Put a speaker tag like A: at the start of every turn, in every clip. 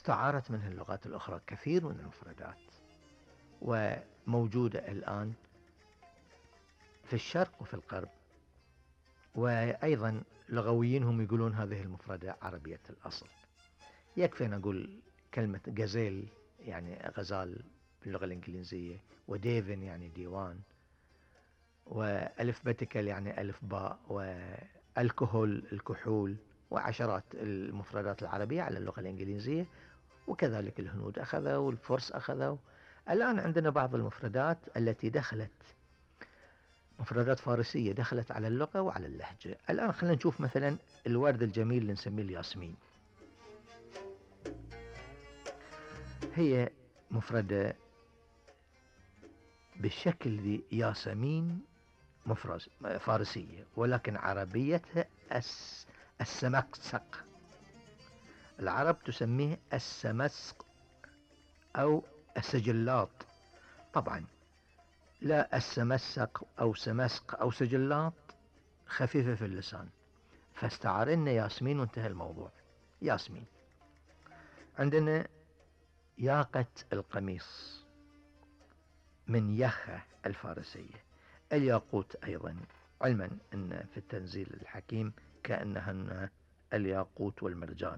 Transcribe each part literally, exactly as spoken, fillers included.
A: استعارت منه اللغات الأخرى كثير من المفردات، وموجودة الآن في الشرق وفي الغرب. وأيضا لغويين هم يقولون هذه المفردة عربية الأصل. يكفي أن أقول كلمة غازيل يعني غزال باللغة الإنجليزية، وديفن يعني ديوان، وألفبتيكال يعني ألف باء، والكحول الكحول، وعشرات المفردات العربية على اللغة الإنجليزية. وكذلك الهنود أخذوا والفرس أخذوا. الآن عندنا بعض المفردات التي دخلت، مفردات فارسية دخلت على اللغة وعلى اللهجة. الآن خلينا نشوف مثلا الورد الجميل اللي نسميه الياسمين. هي مفردة بالشكل ذي ياسمين، مفرز فارسية، ولكن عربيتها الس السمسق. العرب تسميه السمسق أو السجلات. طبعا لا السمسق أو سمسق أو سجلات خفيفة في اللسان، فاستعارنا ياسمين وانتهى الموضوع. ياسمين. عندنا ياقة القميص من يخة الفارسية. الياقوت أيضا، علما أن في التنزيل الحكيم كأنهن الياقوت والمرجان.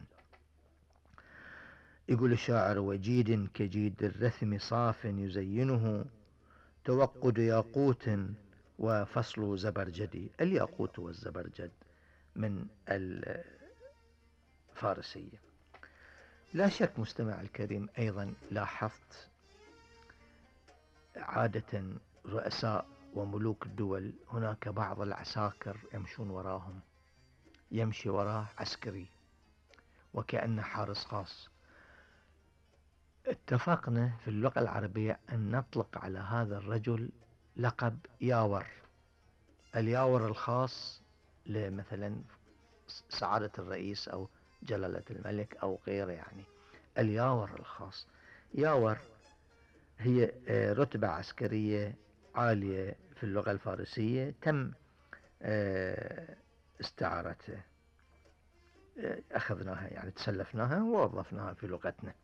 A: يقول الشاعر: وجيد كجيد الرثم صاف يزينه، توقد ياقوت وفصل زبرجدي. الياقوت والزبرجد من الفارسية. لا شك مستمع الكريم أيضا لاحظت عادة رؤساء وملوك الدول هناك بعض العساكر يمشون وراهم، يمشي وراه عسكري وكأنه حارس خاص. اتفقنا في اللغة العربية أن نطلق على هذا الرجل لقب ياور. الياور الخاص لمثلا سعادة الرئيس أو جلالة الملك أو غيره، يعني الياور الخاص. ياور هي رتبة عسكرية عالية في اللغة الفارسية تم استعارتها، أخذناها يعني تسلفناها ووظفناها في لغتنا.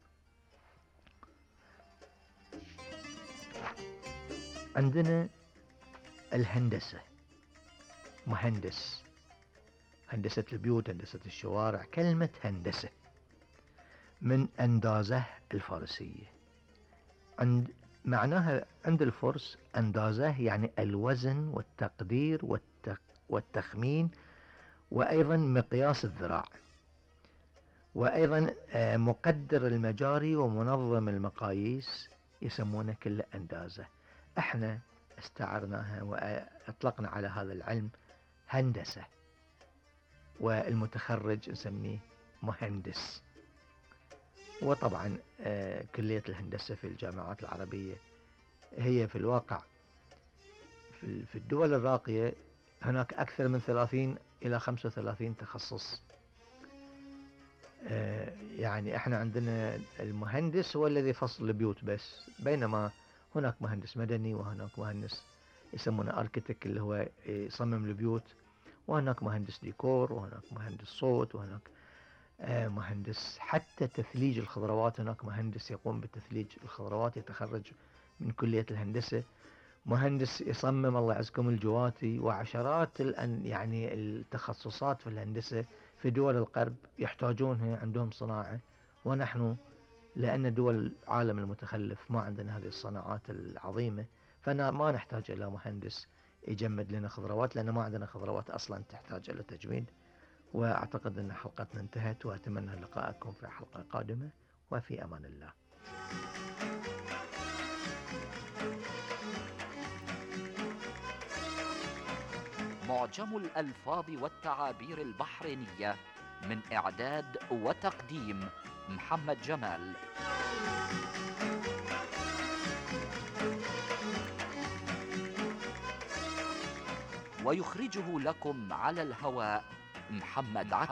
A: عندنا الهندسة، مهندس، هندسة البيوت، هندسة الشوارع. كلمة هندسة من أندازة الفارسية. عند معناها عند الفرس أندازة يعني الوزن والتقدير والتق والتخمين، وأيضا مقياس الذراع، وأيضا مقدر المجاري ومنظم المقاييس، يسمونه كله أندازة. احنا استعرناها وأطلقنا على هذا العلم هندسة، والمتخرج نسميه مهندس. وطبعا كلية الهندسة في الجامعات العربية هي في الواقع في الدول الراقية هناك أكثر من ثلاثين إلى خمسة وثلاثين تخصص. يعني احنا عندنا المهندس هو الذي فصل البيوت بس، بينما هناك مهندس مدني، وهناك مهندس يسمونه اركيتكت اللي هو يصمم البيوت، وهناك مهندس ديكور، وهناك مهندس صوت، وهناك مهندس حتى تثليج الخضروات. هناك مهندس يقوم بتثليج الخضروات يتخرج من كلية الهندسة، مهندس يصمم الله يعزكم الجواتي، وعشرات يعني التخصصات في الهندسة في دول الغرب يحتاجونها، عندهم صناعة. ونحن لأن دول العالم المتخلف ما عندنا هذه الصناعات العظيمة، فأنا ما نحتاج إلى مهندس يجمد لنا خضروات، لأن ما عندنا خضروات أصلا تحتاج إلى تجميد. وأعتقد أن حلقتنا انتهت، وأتمنى لقاءكم في حلقة قادمة، وفي أمان الله.
B: معجم الألفاظ والتعابير البحرينية، من إعداد وتقديم محمد جمال. ويخرجه لكم على الهواء محمد عكا.